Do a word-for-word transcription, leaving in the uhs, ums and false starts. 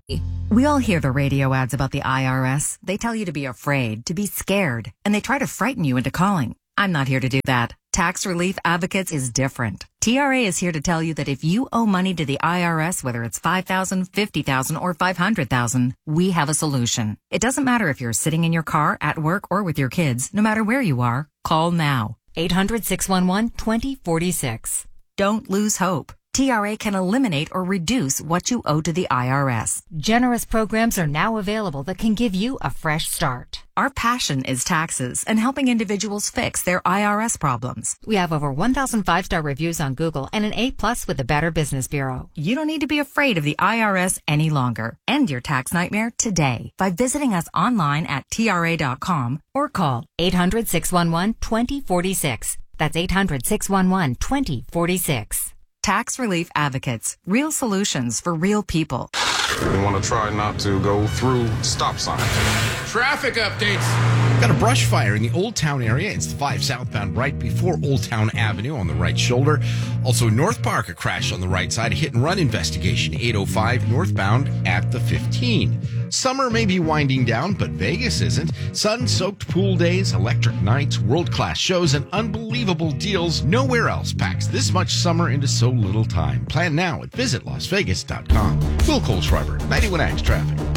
We all hear the radio ads about the I R S. They tell you to be afraid, to be scared, and they try to frighten you into calling. I'm not here to do that. Tax Relief Advocates is different. T R A is here to tell you that if you owe money to the I R S, whether it's five thousand dollars, fifty thousand dollars, or five hundred thousand dollars, we have a solution. It doesn't matter if you're sitting in your car, at work, or with your kids. No matter where you are, call now. eight hundred, six one one, two zero four six. Don't lose hope. T R A can eliminate or reduce what you owe to the I R S. Generous programs are now available that can give you a fresh start. Our passion is taxes and helping individuals fix their I R S problems. We have over one thousand five-star reviews on Google and an A plus with the Better Business Bureau. You don't need to be afraid of the I R S any longer. End your tax nightmare today by visiting us online at T R A dot com or call eight hundred, six one one, two zero four six. That's eight hundred, six one one, two zero four six. Tax Relief Advocates. Real solutions for real people. We want to try not to go through stop signs. Traffic updates. Got a brush fire in the Old Town area. It's the five southbound right before Old Town Avenue on the right shoulder. Also, North Park, a crash on the right side. A hit-and-run investigation, eight oh five northbound at the fifteen. Summer may be winding down, but Vegas isn't. Sun-soaked pool days, electric nights, world-class shows, and unbelievable deals. Nowhere else packs this much summer into so little time. Plan now at visit las vegas dot com. Will Cole Schreiber, ninety-one X Traffic.